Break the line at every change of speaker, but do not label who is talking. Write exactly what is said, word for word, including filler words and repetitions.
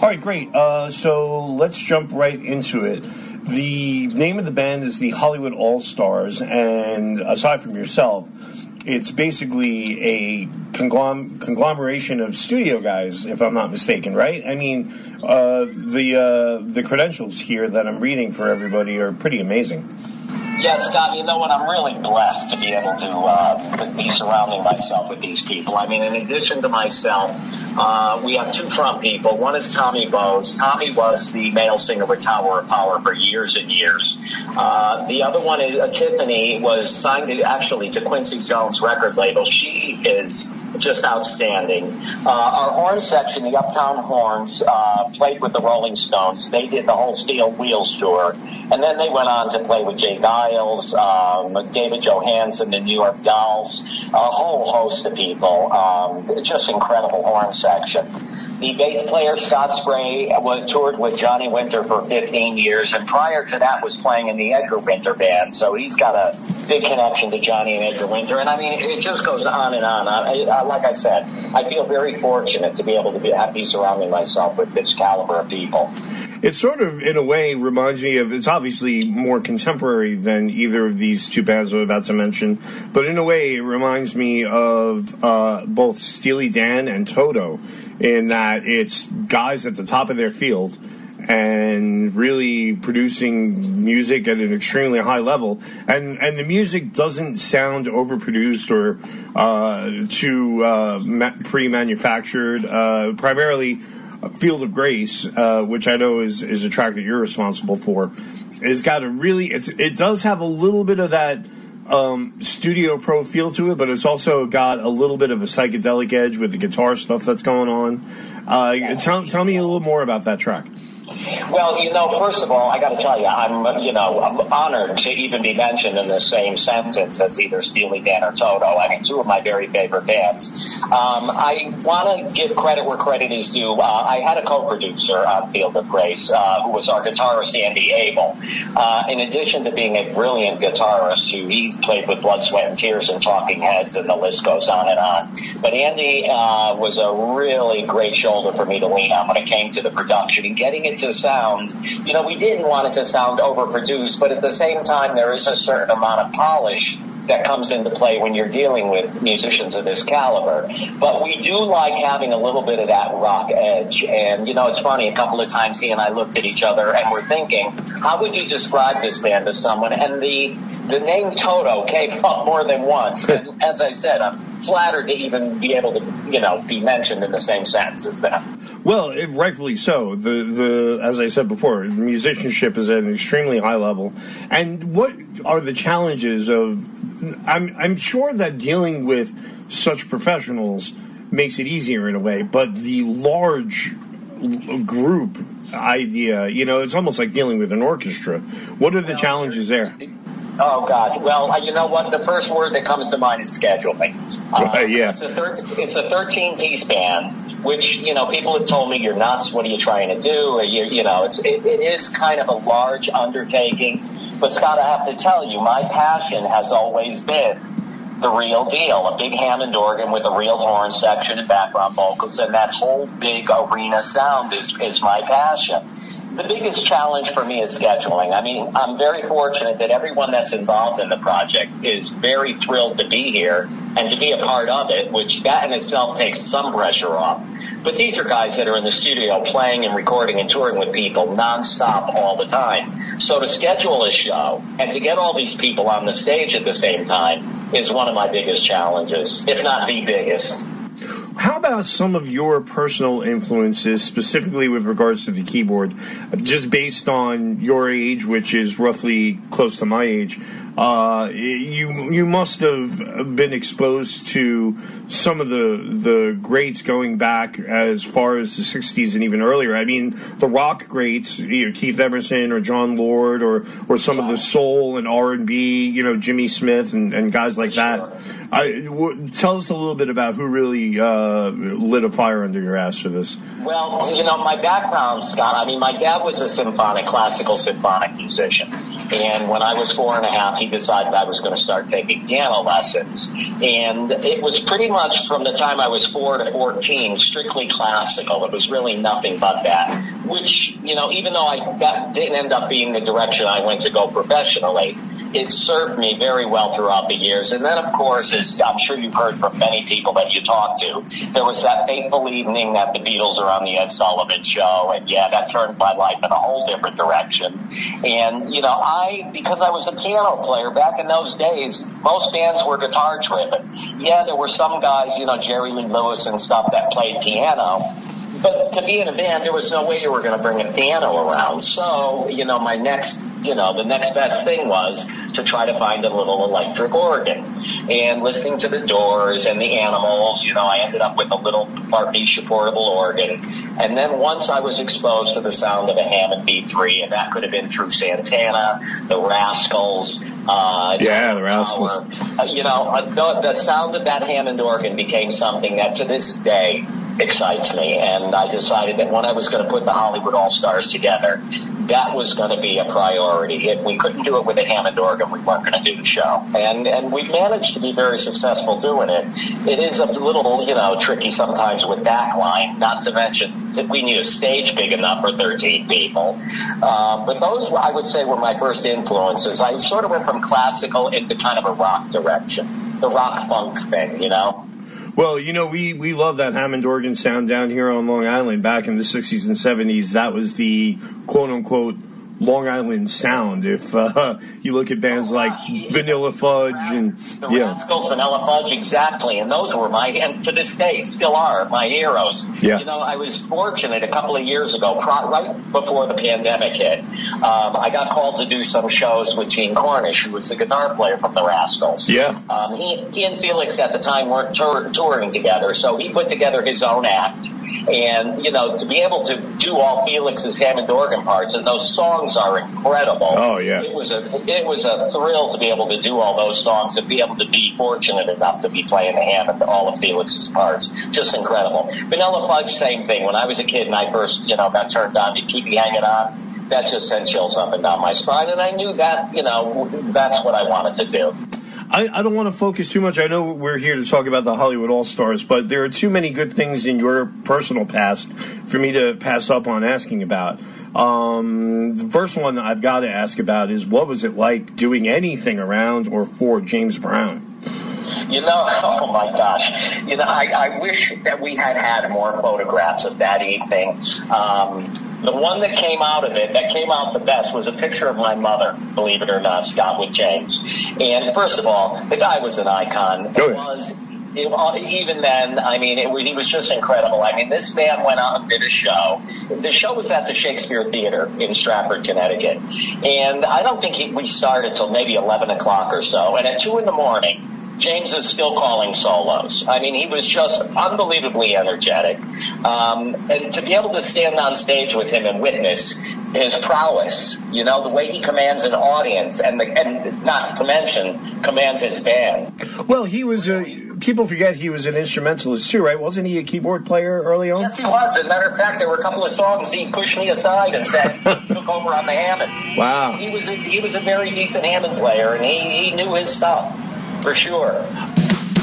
right, great. Uh, so let's jump right into it. The name of the band is the Hollywood All-Stars, and aside from yourself, it's basically a conglom- conglomeration of studio guys, if I'm not mistaken, right? I mean, uh, the uh, the credentials here that I'm reading for everybody are pretty amazing.
Yeah, Scott, you know what? I'm really blessed to be able to uh, be surrounding myself with these people. I mean, in addition to myself, uh, we have two front people. One is Tommy Bowes. Tommy was the male singer with Tower of Power for years and years. Uh, the other one is uh, Tiffany, was signed to, actually to Quincy Jones' record label. She is just outstanding. Uh, our horn section, the Uptown Horns, uh, played with the Rolling Stones. They did the whole Steel Wheels tour. And then they went on to play with Jay Giles, um, David Johansen, the New York Dolls, a whole host of people. Um, just incredible horn section. The bass player, Scott Spray, was toured with Johnny Winter for fifteen years, and prior to that was playing in the Edgar Winter Band. So he's got a big connection to Johnny and Edgar Winter. And, I mean, it just goes on and on. I, I, like I said, I feel very fortunate to be able to be, be surrounding myself with this caliber of people.
It sort of, in a way, reminds me of, it's obviously more contemporary than either of these two bands I'm about to mention, but in a way it reminds me of uh, both Steely Dan and Toto, in that it's guys at the top of their field and really producing music at an extremely high level. And, and the music doesn't sound overproduced or uh, too uh, ma- pre-manufactured, uh, primarily Field of Grace, uh, which I know is, is a track that you're responsible for, has got a really, it's, it does have a little bit of that um, Studio Pro feel to it, but it's also got a little bit of a psychedelic edge with the guitar stuff that's going on. Uh, yes. tell, tell me a little more about that track.
Well, you know, first of all, I got to tell you, I'm, you know, I'm honored to even be mentioned in the same sentence as either Steely Dan or Toto. I mean, two of my very favorite bands. Um, I want to give credit where credit is due. Uh, I had a co-producer on Field of Grace, uh, who was our guitarist, Andy Abel. Uh, in addition to being a brilliant guitarist, who he's played with Blood, Sweat, and Tears and Talking Heads, and the list goes on and on. But Andy uh, was a really great shoulder for me to lean on when it came to the production and getting it to sound, you know, we didn't want it to sound overproduced, but at the same time, there is a certain amount of polish that comes into play when you're dealing with musicians of this caliber. But we do like having a little bit of that rock edge. And, you know, it's funny, a couple of times he and I looked at each other and we're thinking, how would you describe this band to someone? And the the name Toto came up more than once. And as I said, I'm flattered to even be able to, you know, be mentioned in the same sentence as them.
Well, it, rightfully so. The the as I said before, musicianship is at an extremely high level. And what are the challenges of? I'm I'm sure that dealing with such professionals makes it easier in a way, but the large group idea, you know, it's almost like dealing with an orchestra. What are the challenges there?
Oh, God. Well, you know what? The first word that comes to mind is scheduling. Uh,
right, yeah.
It's a, thir- it's a thirteen-piece band, which, you know, people have told me, you're nuts, what are you trying to do? You, you know, it's, it, it is kind of a large undertaking. But, Scott, I have to tell you, my passion has always been the real deal, a big Hammond organ with a real horn section and background vocals, and that whole big arena sound is, is my passion. The biggest challenge for me is scheduling. I mean, I'm very fortunate that everyone that's involved in the project is very thrilled to be here and to be a part of it, which that in itself takes some pressure off. But these are guys that are in the studio playing and recording and touring with people nonstop all the time. So to schedule a show and to get all these people on the stage at the same time is one of my biggest challenges, if not the biggest.
How about some of your personal influences, specifically with regards to the keyboard, just based on your age, which is roughly close to my age? Uh, you you must have been exposed to some of the the greats going back as far as the sixties and even earlier. I mean, the rock greats, you know, Keith Emerson or John Lord, or or some of the soul and R and B, you know, Jimmy Smith and, and guys like that. I, w- tell us a little bit about who really uh, lit a fire under your ass for this.
Well, you know, my background, Scott, I mean, my dad was a symphonic, classical symphonic musician. And when I was four and a half, he decided I was going to start taking piano lessons. And it was pretty much from the time I was four to fourteen, strictly classical. It was really nothing but that, which, you know, even though I got, didn't end up being the direction I went to go professionally, it served me very well throughout the years. And then, of course, as I'm sure you've heard from many people that you talk to, there was that fateful evening that the Beatles are on the Ed Sullivan Show. And, yeah, that turned my life in a whole different direction. And, you know, I, because I was a piano player back in those days, most bands were guitar-driven. Yeah, there were some guys, you know, Jerry Lee Lewis and stuff that played piano. But to be in a band, there was no way you were going to bring a piano around. So, you know, my next, you know, the next best thing was to try to find a little electric organ. And listening to the Doors and the Animals, you know, I ended up with a little Farfisha portable organ. And then once I was exposed to the sound of a Hammond B three, and that could have been through Santana, the Rascals. Uh,
yeah, the Rascals.
Uh, you know, the, the sound of that Hammond organ became something that to this day excites me, and I decided that when I was going to put the Hollywood All-Stars together, that was going to be a priority. If we couldn't do it with a Hammond organ, we weren't going to do the show. And and we've managed to be very successful doing it. It is a little, you know, tricky sometimes with backline, not to mention that we need a stage big enough for thirteen people. Uh, but those, I would say, were my first influences. I sort of went from classical into kind of a rock direction, the rock funk thing, you know?
Well, you know, we, we love that Hammond organ sound down here on Long Island. Back in the sixties and seventies, that was the quote-unquote Long Island sound. If uh, you look at bands like Vanilla Fudge and
the
yeah,
Rascals, Vanilla Fudge, exactly, and those were my, and to this day still are my heroes.
Yeah.
You know, I was fortunate a couple of years ago, pro- right before the pandemic hit. Um, I got called to do some shows with Gene Cornish, who was the guitar player from the Rascals.
Yeah.
Um, he, he and Felix at the time weren't tour- touring together, so he put together his own act. And, you know, to be able to do all Felix's Hammond organ parts, and those songs are incredible.
Oh, yeah.
It was a it was a thrill to be able to do all those songs and be able to be fortunate enough to be playing the Hammond, all of Felix's parts. Just incredible. Vanilla Fudge, same thing. When I was a kid and I first, you know, got turned on to Keep Me Hanging On, that just sent chills up and down my spine. And I knew that, you know, that's what I wanted to do.
I, I don't want to focus too much. I know we're here to talk about the Hollywood All-Stars, but there are too many good things in your personal past for me to pass up on asking about. Um, the first one I've got to ask about is, what was it like doing anything around or for James Brown?
You know, oh my gosh. You know, I, I wish that we had had more photographs of that evening. Um, the one that came out of it, that came out the best, was a picture of my mother, believe it or not, Scott, with James. And first of all, the guy was an icon. It was, it, even then, I mean, it, he was just incredible. I mean, this man went out and did a show. The show was at the Shakespeare Theater in Stratford, Connecticut. And I don't think he, we started till maybe eleven o'clock or so. And at two in the morning, James is still calling solos. I mean, he was just unbelievably energetic. Um, and to be able to stand on stage with him and witness his prowess, you know, the way he commands an audience, and, the, and not to mention, commands his band.
Well, he was a... People forget he was an instrumentalist too, right? Wasn't he a keyboard player early on?
Yes, he was. As a matter of fact, there were a couple of songs he pushed me aside and said he took over on the Hammond.
Wow.
He was a, he was a very decent Hammond player, and he, he knew his stuff. For sure.